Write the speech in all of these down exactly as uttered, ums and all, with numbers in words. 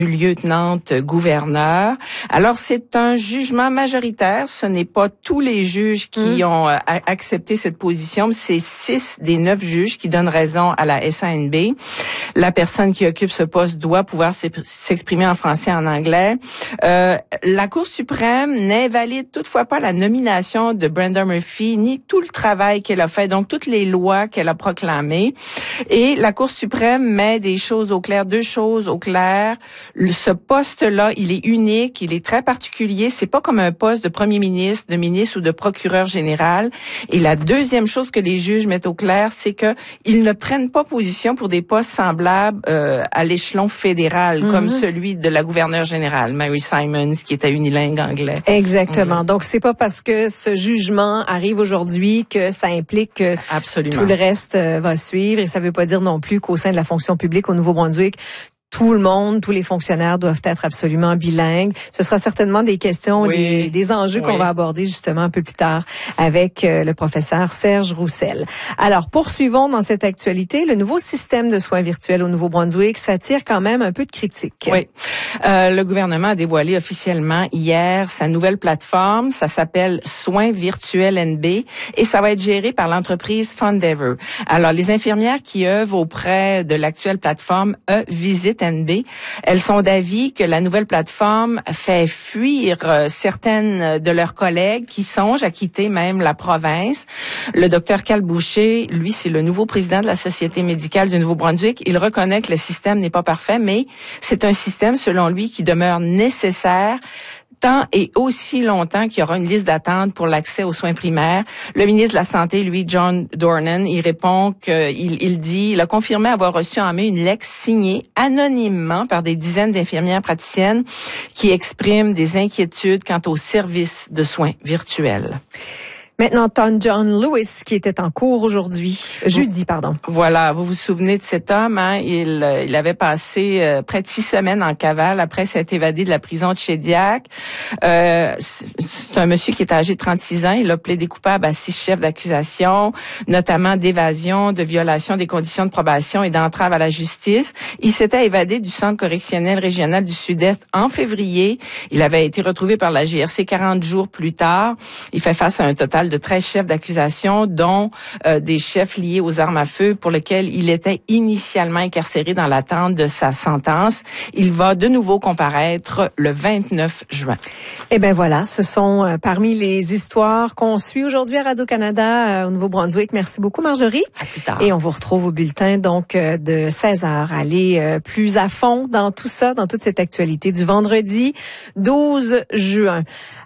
lieutenant-gouverneur. Alors, c'est un jugement majoritaire. Ce n'est pas tous les juges qui mmh. ont euh, accepté cette position, mais c'est six des neuf juges qui donnent raison à la S A N B. La personne qui occupe ce poste doit pouvoir s'exprimer en français et en anglais. Euh, la Cour suprême n'invalide toutefois pas la nomination de Brenda Murphy, ni tout le travail qu'elle a fait, donc toutes les lois qu'elle a proclamées. Et la Cour suprême met des choses au clair, deux choses au clair. Ce poste-là, il est unique, il est très particulier. C'est pas comme un poste de premier ministre, de ministre ou de procureur général. Et la deuxième chose que les juges mettent au clair, c'est que ils ne prennent pas position pour des postes semblables euh, à l'échelon fédéral, mm-hmm. comme celui de la gouverneure générale, Mary Simons, qui est à unilingue anglais. Exactement. Mm-hmm. Donc c'est pas parce que ce jugement arrive aujourd'hui que ça implique que Absolument. Tout le reste euh, va suivre. Et ça veut pas dire non plus qu'au sein de la fonction publique au Nouveau-Brunswick, tout le monde, tous les fonctionnaires doivent être absolument bilingues. Ce sera certainement des questions, oui. des, des enjeux oui. qu'on va aborder justement un peu plus tard avec euh, le professeur Serge Roussel. Alors, poursuivons dans cette actualité. Le nouveau système de soins virtuels au Nouveau-Brunswick s'attire quand même un peu de critiques. Oui. Euh, le gouvernement a dévoilé officiellement hier sa nouvelle plateforme. Ça s'appelle Soins virtuels N B et ça va être géré par l'entreprise Fundever. Alors, les infirmières qui œuvrent auprès de l'actuelle plateforme e-Visite N B. Elles sont d'avis que la nouvelle plateforme fait fuir euh, certaines de leurs collègues qui songent à quitter même la province. Le docteur Cal Boucher, lui, c'est le nouveau président de la Société médicale du Nouveau-Brunswick. Il reconnaît que le système n'est pas parfait, mais c'est un système, selon lui, qui demeure nécessaire tant et aussi longtemps qu'il y aura une liste d'attente pour l'accès aux soins primaires. Le ministre de la Santé, lui, John Dornan, il répond qu'il il dit, il a confirmé avoir reçu en mai une lettre signée anonymement par des dizaines d'infirmières praticiennes qui expriment des inquiétudes quant aux services de soins virtuels. Maintenant, Tom John Lewis, qui était en cours aujourd'hui, jeudi, pardon. Voilà, vous vous souvenez de cet homme, hein? Il, il avait passé euh, près de six semaines en cavale après s'être évadé de la prison de Shediac. Euh, c'est un monsieur qui est âgé de trente-six ans. Il a plaidé coupable à six chefs d'accusation, notamment d'évasion, de violation des conditions de probation et d'entrave à la justice. Il s'était évadé du centre correctionnel régional du Sud-Est en février. Il avait été retrouvé par la G R C quarante jours plus tard. Il fait face à un total de treize chefs d'accusation, dont euh, des chefs liés aux armes à feu pour lesquels il était initialement incarcéré dans l'attente de sa sentence. Il va de nouveau comparaître le vingt-neuf juin. Eh bien voilà, ce sont euh, parmi les histoires qu'on suit aujourd'hui à Radio-Canada euh, au Nouveau-Brunswick. Merci beaucoup Marjorie. À plus tard. Et on vous retrouve au bulletin donc euh, de seize heures. Allez euh, plus à fond dans tout ça, dans toute cette actualité du vendredi douze juin.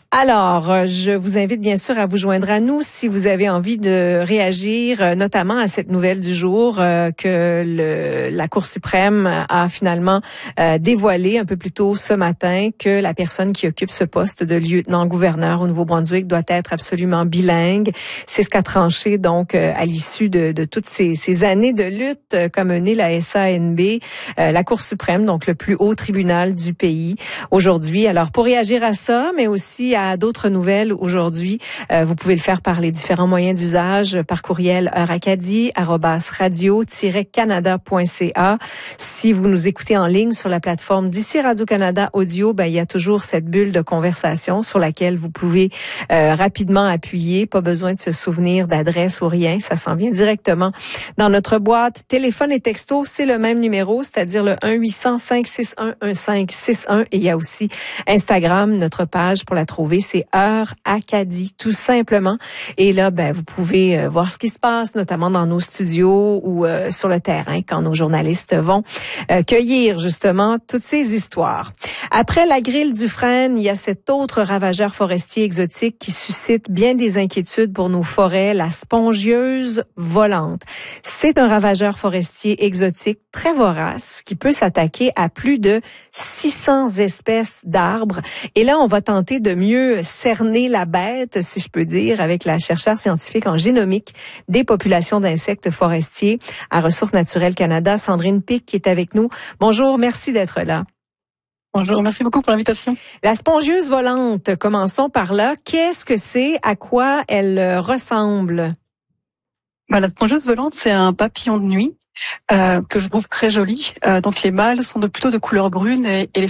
Alors, je vous invite bien sûr à vous joindre à nous si vous avez envie de réagir, notamment à cette nouvelle du jour euh, que le, la Cour suprême a finalement euh, dévoilé un peu plus tôt ce matin que la personne qui occupe ce poste de lieutenant-gouverneur au Nouveau-Brunswick doit être absolument bilingue. C'est ce qu'a tranché donc euh, à l'issue de, de toutes ces, ces années de lutte qu'a mené la S A N B, euh, la Cour suprême, donc le plus haut tribunal du pays aujourd'hui. Alors, pour réagir à ça, mais aussi à d'autres nouvelles aujourd'hui, euh, vous pouvez le faire par les différents moyens d'usage, par courriel heure acadie arobase radio tiret canada point c a. Si vous nous écoutez en ligne sur la plateforme d'ici Radio-Canada Audio, ben il y a toujours cette bulle de conversation sur laquelle vous pouvez euh, rapidement appuyer. Pas besoin de se souvenir d'adresse ou rien. Ça s'en vient directement dans notre boîte. Téléphone et texto, c'est le même numéro, c'est-à-dire le un huit cents cinq six un un cinq six un. Et il y a aussi Instagram, notre page pour la trouver. C'est Heure Acadie, tout simplement. Et là, ben, vous pouvez euh, voir ce qui se passe, notamment dans nos studios ou euh, sur le terrain, quand nos journalistes vont euh, cueillir justement toutes ces histoires. Après la grille du frêne, il y a cet autre ravageur forestier exotique qui suscite bien des inquiétudes pour nos forêts, la spongieuse volante. C'est un ravageur forestier exotique très vorace qui peut s'attaquer à plus de six cents espèces d'arbres. Et là, on va tenter de mieux cerner la bête, si je peux dire, avec la chercheure scientifique en génomique des populations d'insectes forestiers à Ressources naturelles Canada, Sandrine Pic, qui est avec nous. Bonjour, merci d'être là. Bonjour, merci beaucoup pour l'invitation. La spongieuse volante, commençons par là. Qu'est-ce que c'est? À quoi elle ressemble? Ben, la spongieuse volante, c'est un papillon de nuit euh, que je trouve très joli. Euh, donc les mâles sont de, plutôt de couleur brune et, et les